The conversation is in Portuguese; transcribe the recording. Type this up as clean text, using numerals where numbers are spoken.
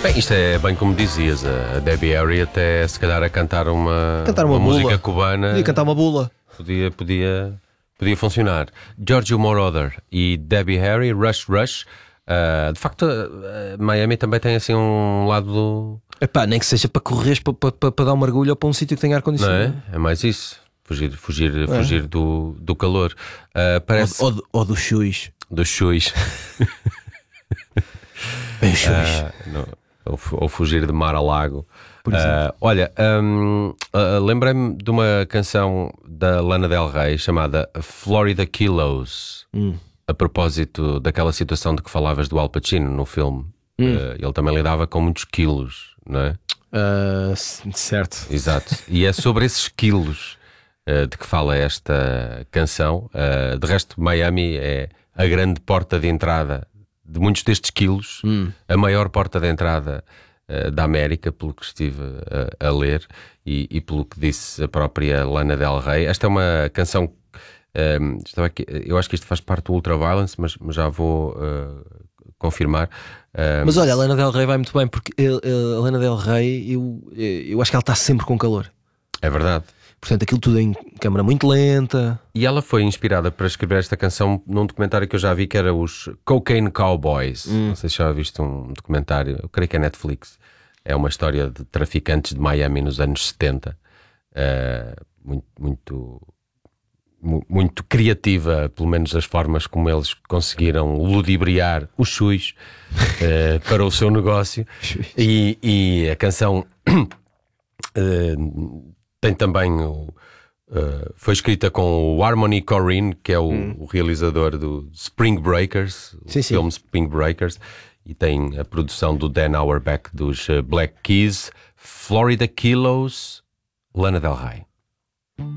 Bem, isto é bem como dizias, a Debbie Harry até se calhar a cantar uma música cubana. Podia cantar uma bula. Podia funcionar. Giorgio Moroder e Debbie Harry, Rush Rush. De facto, Miami também tem assim um lado. Epá, nem que seja para correr, para dar um mergulho ou para um sítio que tenha ar-condicionado. Não é? É mais isso. Fugir do calor. Parece... Ou dos chuis. Dos chuis. Bem chuis. Ou fugir de mar a lago. Olha, lembrei-me de uma canção da Lana Del Rey chamada Florida Kilos. A propósito daquela situação de que falavas do Al Pacino no filme. Ele também lidava com muitos quilos, não é? Certo. Exato. E é sobre esses quilos de que fala esta canção. De resto, Miami é a grande porta de entrada de muitos destes quilos, a maior porta de entrada da América, pelo que estive a ler e pelo que disse a própria Lana Del Rey. Esta é uma canção, eu acho que isto faz parte do Ultraviolence, mas já vou confirmar. Mas olha, a Lana Del Rey vai muito bem, porque a Lana Del Rey, eu acho que ela está sempre com calor. É verdade. Portanto, aquilo tudo em câmara muito lenta. E ela foi inspirada para escrever esta canção num documentário que eu já vi, que era os Cocaine Cowboys. Não sei se já viste um documentário, eu creio que é Netflix. É uma história de traficantes de Miami nos anos 70. Muito criativa, pelo menos as formas como eles conseguiram ludibriar os chuis para o seu negócio. E a canção tem também foi escrita com o Harmony Korine, que é o realizador do Spring Breakers, o filme Spring Breakers, e tem a produção do Dan Auerbach dos Black Keys. Florida Kilos, Lana Del Rey.